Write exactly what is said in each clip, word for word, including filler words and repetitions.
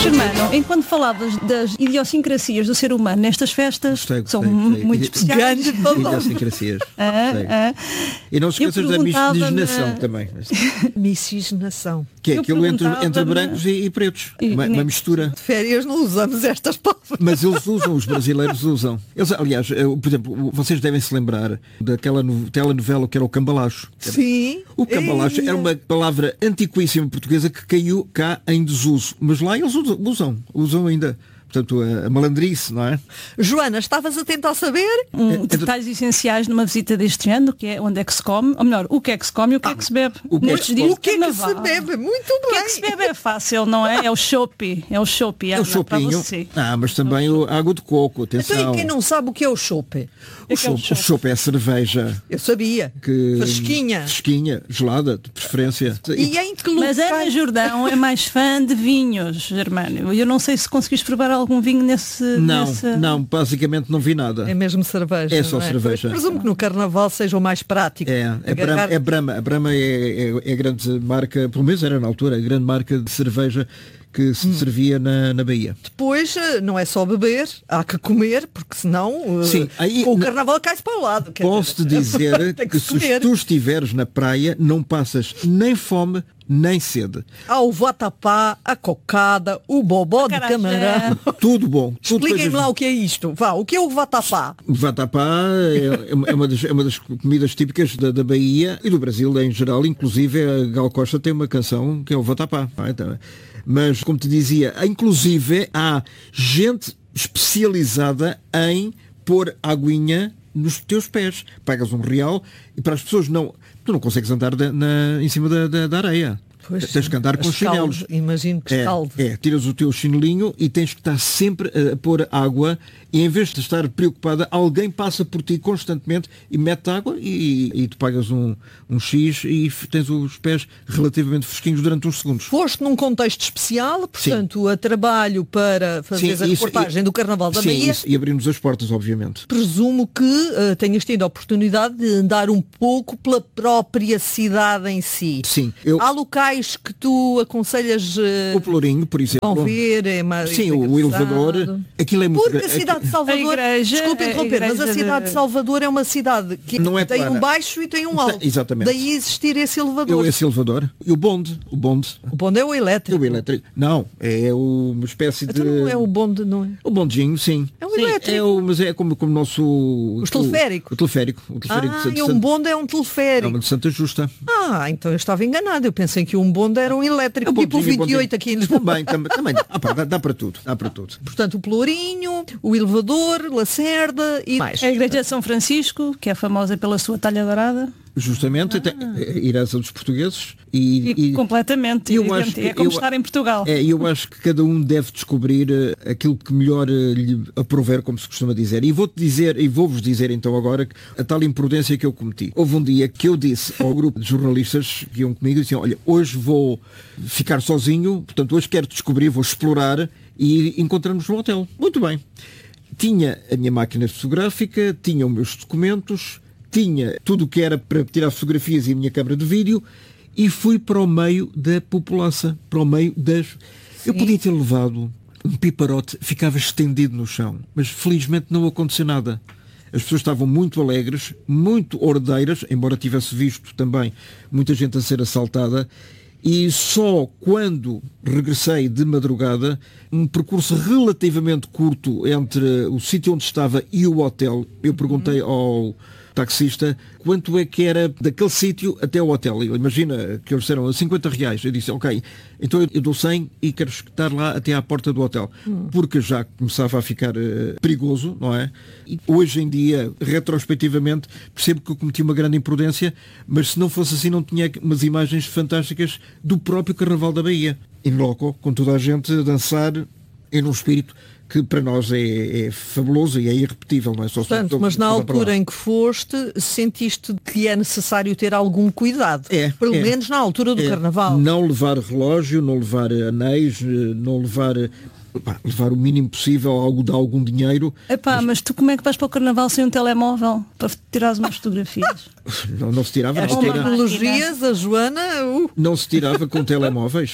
Germano, enquanto falavas das idiosincrasias do ser humano nestas festas, Gostei, que são gostei, gostei. muito especiais. Idiosincrasias. Ah, ah. E não se Eu esqueças da perguntava-me- miscigenação também. Miscigenação. Que é Eu aquilo entre, perguntava-me- entre brancos e, e pretos. E- Uma, uma mistura. De férias não usamos estas palavras. Mas eles usam, os brasileiros usam. Eles, aliás, eu, por exemplo, vocês devem se lembrar daquela no, telenovela que era o cambalacho. Sim. O cambalacho Ei, era uma palavra antiquíssima portuguesa que caiu cá em desuso. Mas lá eles usam, usam, usam ainda. Portanto, a, a malandrice, não é? Joana, estavas a tentar saber? Um, detalhes essenciais numa visita deste género, que é onde é que se come, ou melhor, o que é que se come e o que é que se bebe. o que é que Nestes se dias come? de O que é que carnaval. se bebe? Muito O que bem. é que se bebe é fácil, não é? É o chope. É o chope, É o Ana, para chopinho. você. Ah, mas também o, a água de coco, Então, atenção. e quem não sabe o que é o chope? O chope, o chope é a cerveja. Eu sabia. Que... Fresquinha. Fresquinha, gelada, de preferência. E em que Mas Ana locais? Jordão é mais fã de vinhos, Germano. Eu não sei se conseguiste provar algum vinho nesse... Não, nessa... não, basicamente não vi nada. É mesmo cerveja. É só não cerveja. Pois presumo que no carnaval seja o mais prático. É, é Brahma, Agarrar- é Brahma. A Brahma é, é, é a grande marca, pelo menos era na altura, a grande marca de cerveja que se servia na, na Bahia. Depois eh, não é só beber, há que comer, porque senão eh, Sim, aí- com o na- carnaval cai-se para o lado. quer Posso-te dizer tem que se se comer. tu estiveres na praia, não passas nem fome, nem sede. Há o vatapá, a cocada, o bobó de Acarajé. camarão. Tudo bom. Tudo Expliquem-me coisas- lá o que é isto. Vá, o que é o vatapá? O vatapá é, é uma- é uma das, é uma das comidas típicas da, da Bahia e do Brasil em geral, inclusive a Gal Costa tem uma canção que é o vatapá. não é? Então, mas, como te dizia, inclusive há gente especializada em pôr aguinha nos teus pés. Pagas um real e para as pessoas não... Tu não consegues andar da- na, em cima da, da, da areia. Pois, Tens que andar com escalde, chinelos. imagino que É, escalde. é, tiras o teu chinelinho e tens que estar sempre a pôr água e em vez de estar preocupada, alguém passa por ti constantemente e mete água e, e tu pagas um, um X e f- tens os pés relativamente fresquinhos durante uns segundos. Foste num contexto especial, portanto, a trabalho para fazer Sim, a isso- reportagem e- do Carnaval da Sim, Bahia. isso, e abrimos as portas, obviamente. Presumo que eh, tenhas tido a oportunidade de andar um pouco pela própria cidade em si. Sim, eu- Há locais que tu aconselhas eh, O Pelourinho, por exemplo. a ver, é mais Sim, o elevador. Aquilo é muito Porque a gra- cidade de Salvador, A igreja- desculpe a interromper, mas a igreja cidade de- de Salvador é uma cidade que Não é tem plana. um baixo e tem um alto. Exatamente. Daí existir esse elevador. Eu, esse elevador. E o bonde. O bonde. O bonde é o elétrico. O elétrico. Não, é o- uma espécie de... Então não é o bonde, não é? O bondinho, sim. É um Sim, elétrico. É o, mas é como, como o nosso... Os teleféricos. O, o teleférico. O teleférico Ah, de Santa, e um bonde é um teleférico. Não, de Santa Justa. Ah, então eu estava enganado. Eu pensei que um bonde era um elétrico, tipo o bondinho, vinte e oito bondinho. aqui em Lisboa. Também, também. também. Ah, pá, dá, dá para tudo. Dá para tudo. Portanto, o Pelourinho, o elevador, Lacerda e mais. A igreja de São Francisco, que é famosa pela sua talha dourada. Justamente, até, a herança dos portugueses. E, E, completamente. eu evidente. acho que- é como eu- estar em Portugal. É, e eu acho que cada um deve descobrir eh, aquilo que melhor eh, lhe aprover, como se costuma dizer. E vou-te dizer, e vou-vos dizer então agora que a tal imprudência que eu cometi. Houve um dia que eu disse ao grupo de jornalistas que iam comigo, diziam, olha, hoje vou ficar sozinho, portanto hoje quero descobrir, vou explorar e encontramos no hotel. Muito bem. Tinha a minha máquina fotográfica, tinha os meus documentos, tinha tudo o que era para tirar fotografias e a minha câmara de vídeo e fui para o meio da população, para o meio das... Eu podia ter levado um piparote, ficava estendido no chão, mas felizmente não aconteceu nada. As pessoas estavam muito alegres, muito ordeiras, embora tivesse visto também muita gente a ser assaltada, e só quando regressei de madrugada, um percurso relativamente curto entre o sítio onde estava e o hotel, eu perguntei ao taxista quanto é que era daquele sítio até o hotel. Ele, imagina que eles disseram cinquenta reais. Eu disse, ok, então eu, eu dou cem e quero estar lá até à porta do hotel. Porque já começava a ficar uh, perigoso, não é? E hoje em dia, retrospectivamente, percebo que eu cometi uma grande imprudência, mas se não fosse assim não tinha umas imagens fantásticas do próprio Carnaval da Bahia. Em loco, com toda a gente a dançar em um espírito que para nós é, é fabuloso e é irrepetível, não é? Só Portanto, mas na altura em que foste, sentiste que é necessário ter algum cuidado. É, Pelo é. menos na altura do É, Carnaval. não levar relógio, não levar anéis, não levar, pá, levar o mínimo possível, algo de algum dinheiro. Epá, mas tu como é que vais para o Carnaval sem um telemóvel para tirares umas fotografias? Não, não se tirava, As não se tirava, tecnologias, a Joana, uh, não se tirava com telemóveis.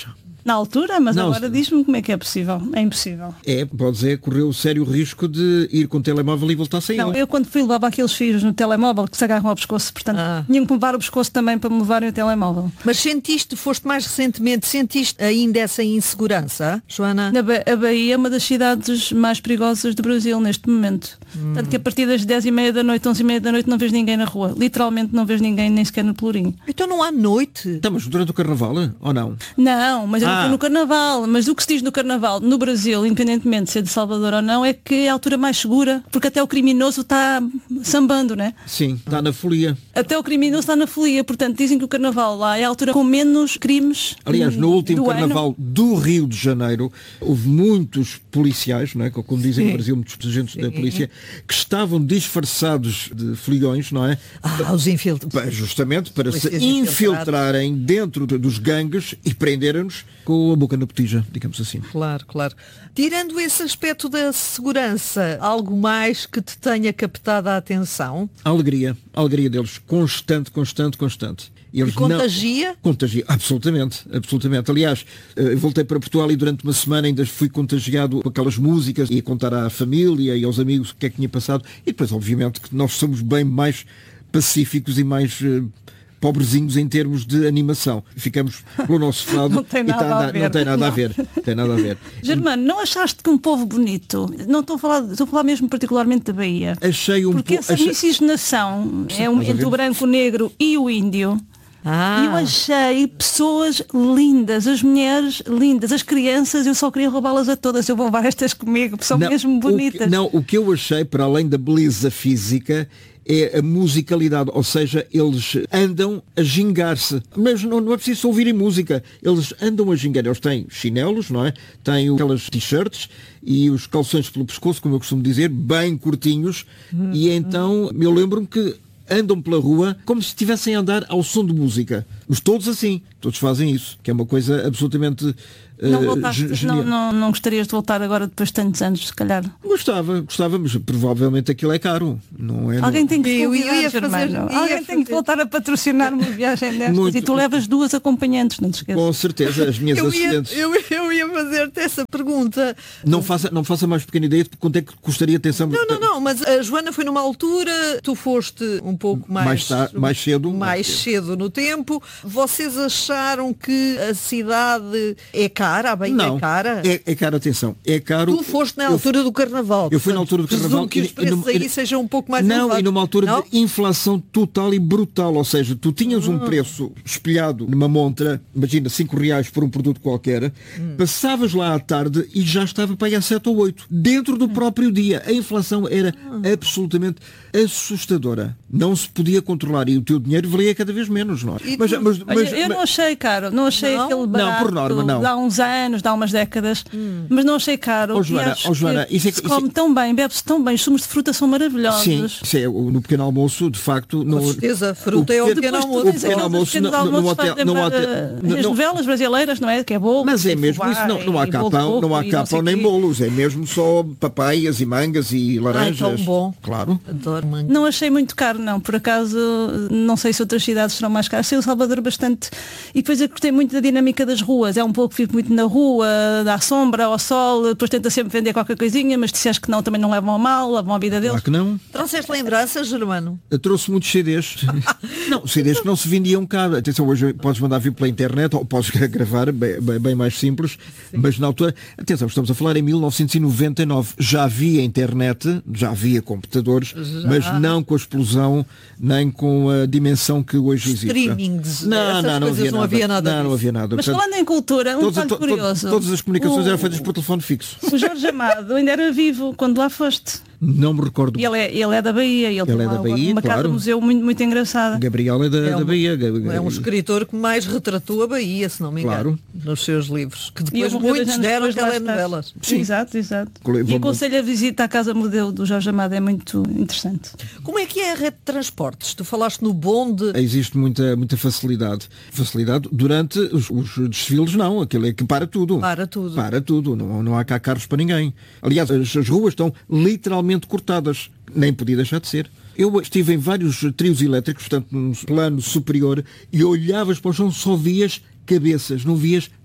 Na altura, mas Não, agora se- diz-me como é que é possível. É impossível. É, pode dizer, correu o sério risco de ir com o telemóvel e voltar sem Não, ele. eu quando fui levava aqueles fios no telemóvel que se agarram ao pescoço, portanto, Ah. tinham que levar o pescoço também para me levarem o telemóvel. Mas sentiste, foste mais recentemente, sentiste ainda essa insegurança, Joana? Na ba a Bahia é uma das cidades mais perigosas do Brasil neste momento. Hum. Tanto que a partir das dez e meia da noite, onze e meia da noite, não vês ninguém na rua. Literalmente não vês ninguém, nem sequer no Pelourinho. Então não há noite. Então, mas durante o carnaval, ou não? Não, mas eu não Ah. fui no Carnaval. Mas o que se diz no Carnaval, no Brasil, independentemente de ser de Salvador ou não, é que é a altura mais segura, porque até o criminoso está sambando, né? Sim, está na folia. Até o criminoso está na folia, portanto dizem que o Carnaval lá é a altura com menos crimes. Aliás, no último do carnaval ano. do Rio de Janeiro, houve muitos policiais, não é? Como dizem no Brasil, muitos agentes da polícia, que estavam disfarçados de foliões, não é? Ah, os infiltrados. Pa- Justamente para se Polícias infiltrarem dentro de- dos gangues e prenderem-nos com a boca na botija, digamos assim. Claro, claro. Tirando esse aspecto da segurança, algo mais que te tenha captado a atenção? A alegria, a alegria deles, constante, constante, constante. E eles E contagia? Não... Contagia, absolutamente, absolutamente. Aliás, eh, voltei para Portugal e durante uma semana ainda fui contagiado com aquelas músicas e a contar à família e aos amigos o que é que tinha passado. E depois, obviamente, que nós somos bem mais pacíficos e mais eh, pobrezinhos em termos de animação. Ficamos pelo nosso lado Não tem e nada tá a dar- ver. não tem nada a Não. ver. Tem nada a ver. Germano, não achaste que um povo bonito, não estou a falar, estou a falar mesmo particularmente da Bahia, Achei um porque pouco. essa miscigenação é um, estás a ver? entre o branco, o negro e o índio. Ah, Eu achei pessoas lindas, as mulheres lindas, as crianças, eu só queria roubá-las a todas. Eu vou levar estas comigo, porque são mesmo o que- bonitas. não, o que eu achei, para além da beleza física, é a musicalidade, ou seja, eles andam a gingar-se, mas não, não é preciso ouvirem música, eles andam a gingar, eles têm chinelos, não é? Têm aquelas t-shirts e os calções pelo pescoço, como eu costumo dizer, bem curtinhos, e então eu lembro-me que andam pela rua como se estivessem a andar ao som de música. Mas todos assim, todos fazem isso, que é uma coisa absolutamente Não, eh, voltaste, ge- não, genial. não, não gostarias de voltar agora depois de tantos anos, se calhar. Gostava, gostava, mas provavelmente aquilo é caro. Não é? Alguém tem que te Eu ia convidar, fazer- Germano. ia Alguém tem que fazer. voltar a patrocinar uma viagem destas. Muito. E tu levas duas acompanhantes, não te esqueças. Com certeza, as minhas eu ia, assistentes. eu, eu ia fazer-te essa pergunta. Não faça, não faça mais pequena ideia de quanto é que custaria atenção. Não, não, não, mas a Joana foi numa altura, tu foste um pouco mais, Mais ta- mais cedo. mais cedo no tempo. Vocês acharam que a cidade é cara, a Bahia Não, é cara? é, é caro, atenção. É caro. Tu foste na Eu- altura do Carnaval. Eu fui na portanto, altura do presumo Carnaval que os e- e preços numa- aí e- sejam um pouco mais Não, elevados. e numa altura Não? de inflação total e brutal. Ou seja, tu tinhas Ah. um preço espelhado numa montra, imagina, cinco reais por um produto qualquer, Hum. passavas lá à tarde e já estava para aí a sete ou oito. Dentro Hum. do próprio dia. A inflação era Ah. absolutamente assustadora. Não se podia controlar e o teu dinheiro valia cada vez menos, não é? E Mas, tu- mas, Olha, mas- eu não mas- achei caro, não achei Não? aquele Não, barato por norma, não. de há uns anos, de há umas décadas, mas não achei caro. Oh, Joana, E acho oh, Joana, que isso é que- se isso é- come tão bem, bebe-se tão bem, os sumos de fruta são maravilhosos. Sim, isso é, o- no pequeno almoço, de facto... Com certeza, fruta é o pequeno Depois tu almoço. tens O pequeno aqueles almoço pequenos no- no almoços hotel- faz no lembrar, hotel- eh, no- as no- novelas brasileiras, não é? Que é bolo. Mas é e mesmo fubá isso, não, não há e cá bolo de pão, não coco há e cá não sei pão nem quê. bolos, é mesmo só papaias e mangas e laranjas. Ai, tão bom. Claro. Adoro manga. Não achei muito caro, não. Por acaso, não sei se outras cidades serão mais caras. Sei o Salvador bastante. E depois eu gostei muito da dinâmica das ruas. É um pouco, fico muito na rua, dá sombra, ao sol, depois tenta sempre vender qualquer coisinha, mas disseste que não, também não levam a mal, levam a vida deles. Claro que não. Trouxeste lembranças, Germano? Eu trouxe muitos C Ds. Não, C Ds que não se vendiam cá. Atenção, hoje podes mandar vir pela internet ou podes gravar, bem, bem, bem mais simples. Mas na altura, atenção, estamos a falar em mil novecentos e noventa e nove. Já havia internet, já havia computadores, mas não com a explosão, nem com a dimensão que hoje existe. Streamings, Não, essas não, não coisas havia não nada. havia nada Não, não disso. havia nada. Mas Portanto, falando em cultura, um todos- detalhe to- to- curioso. todas as comunicações o, eram feitas por telefone fixo. O Jorge Amado ainda era vivo quando lá foste. Não me recordo. E ele é, ele é da Bahia. Ele, tem é lá da Bahia, uma casa claro. museu muito, muito engraçada. Gabriel é da, É da um- Bahia. É um escritor que mais retratou a Bahia, se não me engano, Claro. nos seus livros, que E depois ele morreu dois muitos anos deram depois de lá estar. telenovelas. Sim. Exato, exato. Vou- E aconselho a visita à Casa Museu do Jorge Amado, é muito interessante. Como é que é a rede de transportes? Tu falaste no bonde. Existe muita, muita facilidade. Facilidade durante os, os desfiles, não. Aquilo é que para tudo. Para tudo. Para tudo. Não, não há cá carros para ninguém. Aliás, as, as ruas estão literalmente cortadas. Nem podia deixar de ser. Eu estive em vários trios elétricos, portanto, num plano superior, e olhavas para o chão, só vias cabeças, não vias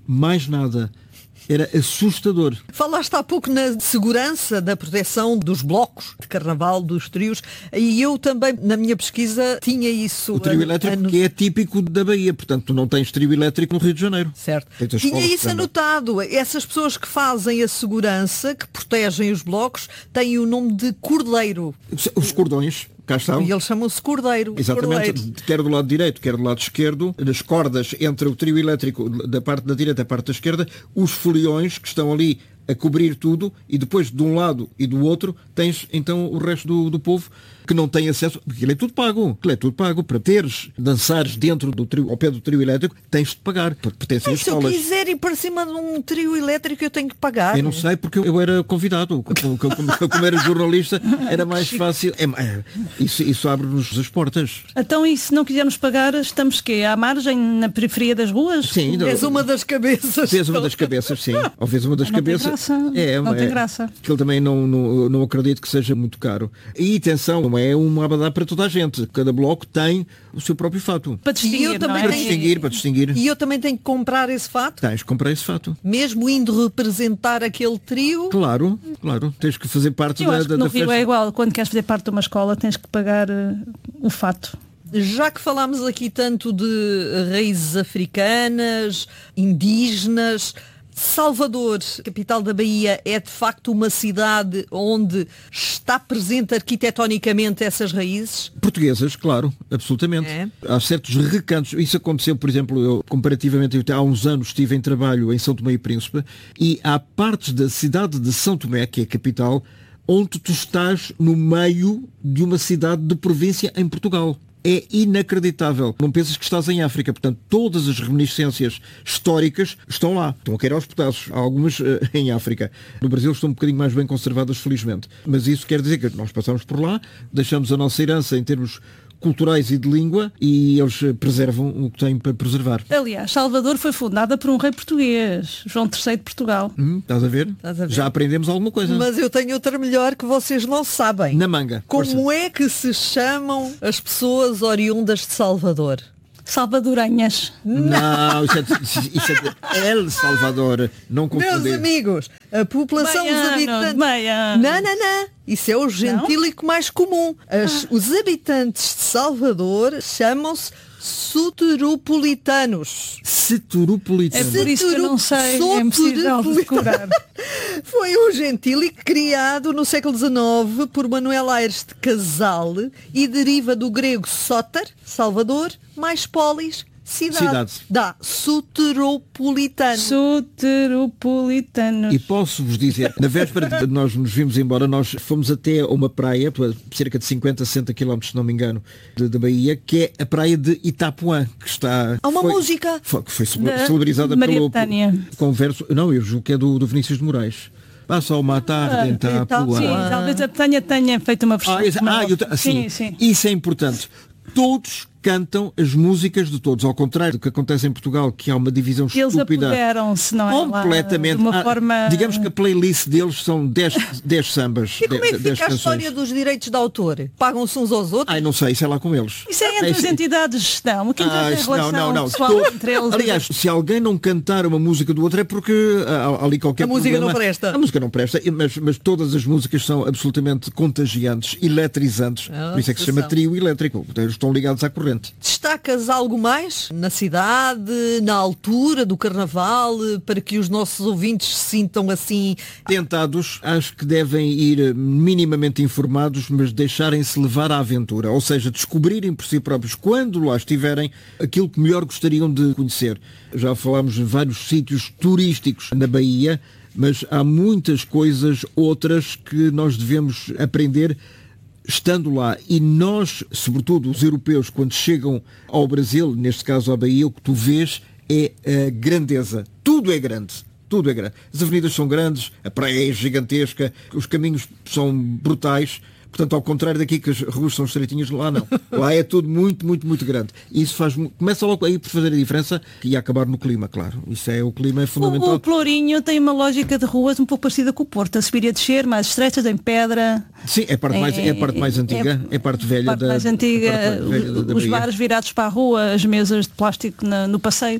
mais nada. Era assustador. Falaste há pouco na segurança da proteção dos blocos de carnaval, dos trios, e eu também, na minha pesquisa, tinha isso. O trio elétrico an... que é típico da Bahia, portanto tu não tens trio elétrico no Rio de Janeiro. Certo. Tinha isso anotado. Essas pessoas que fazem a segurança, que protegem os blocos, têm o nome de cordeiro. Os cordões. Cá estão. E eles chamam-se cordeiro. Exatamente, cordeiro. Quer do lado direito, quer do lado esquerdo, nas cordas entre o trio elétrico da parte da direita e a parte da esquerda, os foliões que estão ali a cobrir tudo, e depois de um lado e do outro tens então o resto do, do povo que não tem acesso, porque aquilo é tudo pago, aquilo é tudo pago. Para teres, dançares dentro do trio, ao pé do trio elétrico, tens de pagar, porque pertence às escolas. Se eu quiser ir para cima de um trio elétrico, eu tenho que pagar. Eu não sei, porque eu, eu era convidado, como, como, como era jornalista, era mais fácil. É, isso, isso abre-nos as portas. Então, e se não quisermos pagar, estamos quê? À margem, na periferia das ruas? Sim. És uma das cabeças. Vês uma das cabeças, sim. Ou vês uma das não cabeças. Tem graça. É, não é, tem graça. Que ele também não, não, não acredito que seja muito caro. E atenção, não é um abadá para toda a gente. Cada bloco tem o seu próprio fato. Para distinguir, não é? Para distinguir, para distinguir. E eu também tenho que comprar esse fato? Tens que comprar esse fato. Mesmo indo representar aquele trio? Claro, claro. Tens que fazer parte eu da, acho da, que no da Rio festa. É igual. Quando queres fazer parte de uma escola, tens que pagar uh, o fato. Já que falámos aqui tanto de raízes africanas, indígenas, Salvador, capital da Bahia, é de facto uma cidade onde está presente arquitetonicamente essas raízes? Portuguesas, claro, absolutamente. É. Há certos recantos. Isso aconteceu, por exemplo, eu comparativamente há uns anos estive em trabalho em São Tomé e Príncipe, e há partes da cidade de São Tomé, que é a capital, onde tu estás no meio de uma cidade de província em Portugal. É inacreditável. Não pensas que estás em África. Portanto, todas as reminiscências históricas estão lá. Estão a cair aos pedaços. Há algumas uh, em África. No Brasil estão um bocadinho mais bem conservadas, felizmente. Mas isso quer dizer que nós passamos por lá, deixamos a nossa herança em termos culturais e de língua, e eles preservam o que têm para preservar. Aliás, Salvador foi fundada por um rei português, João terceiro de Portugal. Hum, estás a ver? Estás a ver? Já aprendemos alguma coisa. Mas eu tenho outra melhor que vocês não sabem. Na manga. Como Força. é que se chamam as pessoas oriundas de Salvador? Salvadorenhas. Não, isso é, isso é El Salvador. Não confundir. Meus amigos, a população, Baiano, os habitantes... baiano. Não, não, não. Isso é o gentílico mais comum. As- Ah. Os habitantes de Salvador chamam-se soteropolitanos. Seturopolitano. É por isso que eu não sei, é impossível de decorar. Foi um gentílico criado no século dezenove por Manuel Aires de Casal e deriva do grego soter, Salvador, mais polis, cidade. Cidade. Dá soteropolitano. Soteropolitanos. E posso-vos dizer, na véspera de nós nos vimos embora, nós fomos até uma praia, cerca de cinquenta, sessenta quilómetros, se não me engano, da Bahia, que é a praia de Itapuã, que está... Há uma foi, música. Foi, que foi Da celebrizada Maria pelo Betânia. converso... Não, eu julgo que é do, do Vinícius de Moraes. Passa uma tarde em Itapuã. Sim, talvez a Betânia tenha feito uma versão. Ah, isso, uma- ah, eu, assim, sim, sim. Isso é importante. Todos cantam as músicas de todos, ao contrário do que acontece em Portugal, que há uma divisão Eles estúpida. apoderam-se, não é? Lá, Completamente. de uma Ah, forma... Digamos que a playlist deles são dez sambas. E como é que dez fica a canções. história dos direitos de autor? Pagam-se uns aos outros? Ai, não sei, isso é lá com eles. Isso é entre as isso- entidades de gestão. O que interessa Ah, é a isso- não, relação não, não. pessoal Todo- entre eles. Aliás, se alguém não cantar uma música do outro é porque há, há ali qualquer A música problema. não presta. A música não presta, mas, mas todas as músicas são absolutamente contagiantes, eletrizantes. Ah, Por isso é que se chama são. trio elétrico. Eles estão ligados à corrente. Destacas algo mais na cidade, na altura do carnaval, para que os nossos ouvintes se sintam assim? Tentados, acho que devem ir minimamente informados, mas deixarem-se levar à aventura. Ou seja, descobrirem por si próprios, quando lá estiverem, aquilo que melhor gostariam de conhecer. Já falámos de vários sítios turísticos na Bahia, mas há muitas coisas outras que nós devemos aprender estando lá. E nós, sobretudo os europeus, quando chegam ao Brasil, neste caso à Bahia, o que tu vês é a grandeza. Tudo é grande. Tudo é grande. As avenidas são grandes, a praia é gigantesca, os caminhos são brutais. Portanto, ao contrário daqui que as ruas são estreitinhas, lá não. Lá é tudo muito, muito, muito grande. E isso faz, começa logo aí por fazer a diferença e a acabar no clima, claro. Isso é, o clima é fundamental. O, o Pelourinho tem uma lógica de ruas um pouco parecida com o Porto. A subir e a descer, mais estreitas, em pedra. Sim, é a parte mais, é a parte mais antiga, é a parte velha parte da mais antiga, a parte mais velha da- da os Bahia. bares virados para a rua, as mesas de plástico na- no passeio.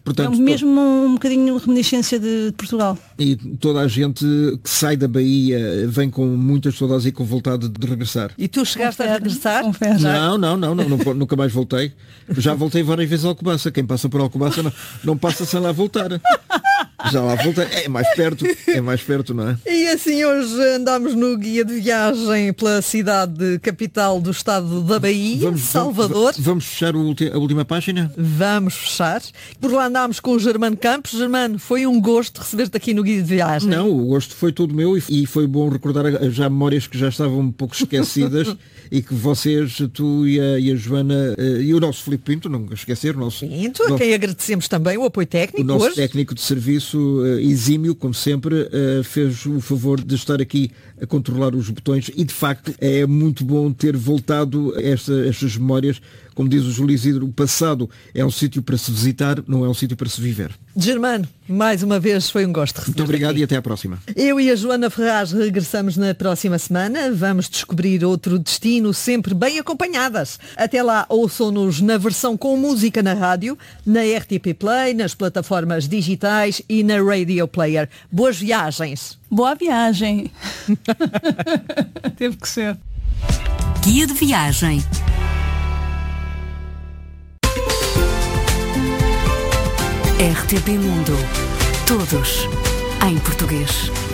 Portanto, é mesmo um bocadinho reminiscência de Portugal. E toda a gente que sai da Bahia vem com muitas saudades e com vontade de regressar. E tu chegaste Confere, a regressar? confere. Não, não, não, não, não, nunca mais voltei. Já voltei várias vezes a Alcobaça. Quem passa por Alcobaça não, não passa sem lá voltar. Já lá voltei. É mais perto, é mais perto, não é? E assim hoje andamos no guia de viagem pela cidade capital do estado da Bahia, Vamos, Salvador. Vamos, vamos fechar o ulti- a última página? Vamos fechar. Por lá andámos com o Germano Campos. Germano, foi um gosto receber-te aqui no guia de viagem. Não, o gosto foi todo meu e, e foi bom recordar já memórias que já estavam um pouco esquecidas e que vocês, tu e a, e a Joana eh, e o nosso Filipe Pinto, não esquecer, o nosso, Pinto, a quem agradecemos também o apoio técnico o nosso hoje. técnico de serviço eh, exímio, como sempre, eh, fez o favor de estar aqui a controlar os botões e de facto é muito bom ter voltado a esta, estas memórias. Como diz o Júlio Isidro, o passado é um sítio para se visitar, não é um sítio para se viver. Germano, mais uma vez foi um gosto receber. Muito obrigado aqui. e até à próxima. Eu e a Joana Ferraz regressamos na próxima semana. Vamos descobrir outro destino, sempre bem acompanhadas. Até lá, ouçam-nos na versão com música na rádio, na R T P Play, nas plataformas digitais e na Radio Player. Boas viagens! Boa viagem! Teve que ser. Guia de viagem. R T P Mundo. Todos em português.